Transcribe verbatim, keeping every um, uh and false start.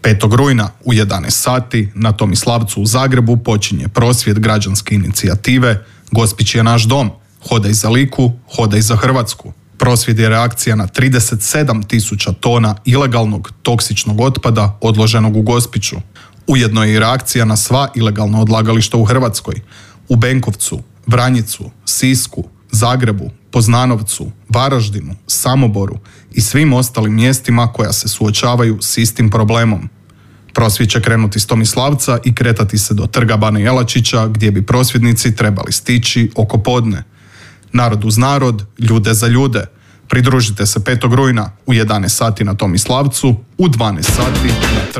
petog rujna u jedanaest sati na Tomislavcu u Zagrebu počinje prosvjed građanske inicijative Gospić je naš dom, hodaj za Liku, hodaj za Hrvatsku. Prosvjed je reakcija na trideset sedam tisuća tona ilegalnog toksičnog otpada odloženog u Gospiću. Ujedno je i reakcija na sva ilegalna odlagališta u Hrvatskoj, u Benkovcu, Vranjicu, Sisku, Zagrebu, Poznanovcu, Varaždinu, Samoboru i svim ostalim mjestima koja se suočavaju s istim problemom. Prosvjed će krenuti s Tomislavca i kretati se do Trga Bana Jelačića gdje bi prosvjednici trebali stići oko podne. Narod uz narod, ljude za ljude. Pridružite se petog rujna u jedanaest sati na Tomislavcu, u dvanaest sati na Trgu